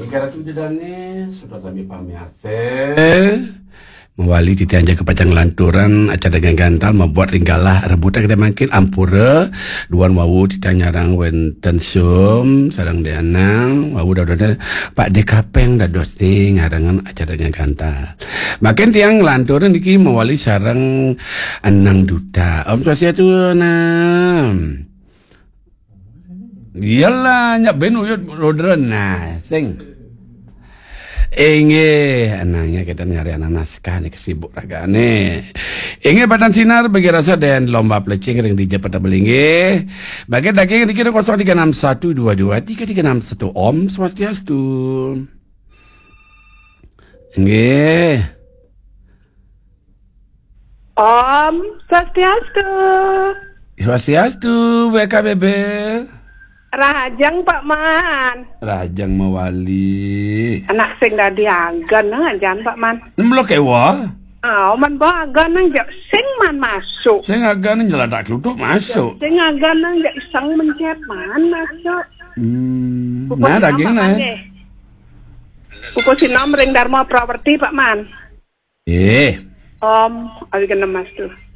Negara tu jedane sudah kami pamiate. Mewali titianja kepacang lanturan acara dengan gantal membuat ringgalah rebutan kita makin ampura duan wawu titanyarang wenten sum sarang deanang wawu dah Pak Dekapeng dah dosing harangan acara dengan gantal makin tiang lanturan iki mewali sarang anang duta Om Swastiastu nam iyalah nyak ben uyut rodren nah sing Inge anaknya kita nyari anak naskah nih kesibuk raga nih. Inge badan sinar bagi rasa dan lomba pelecing ring DJ pada belingge. Bagi daging dikira 0361223361 Om Swastiastu. Inge. Om Swastiastu. Swastiastu BKBB. Rajang Pak Man. Rajang mewali. Anak sing dah diagan jangan Pak Man. Nemlok ewa. Man bawa agan nang jak sing man masuk. Sing agan nyeladak klutuk masuk. Sing agan nang jak iseng mencet man masuk. Nah daging nah. Pukul sinom ring Dharma Property Pak Man. Om, awi kena mas tuh.